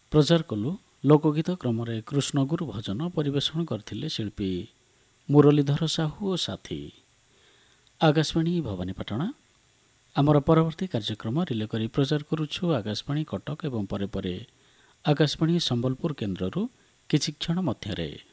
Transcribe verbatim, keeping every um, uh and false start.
ପ୍ରଚାର କଲୁ ଲୋକଗୀତ କ୍ରମରେ କୃଷ୍ଣଗୁରୁ ଭଜନ ପରିବେଷଣ କରିଥିଲେ ଶିଳ୍ପୀ ମୁରଲୀଧର ସାହୁ ଓ ସାଥୀ। ଆକାଶବାଣୀ ଭବାନୀପାଟଣା। ଆମର ପରବର୍ତ୍ତୀ କାର୍ଯ୍ୟକ୍ରମ ରିଲେ କରି ପ୍ରଚାର କରୁଛୁ ଆକାଶବାଣୀ କଟକ ଏବଂ ପରେ ପରେ ଆକାଶବାଣୀ ସମ୍ବଲପୁର କେନ୍ଦ୍ରରୁ କିଛି କ୍ଷଣ ମଧ୍ୟରେ।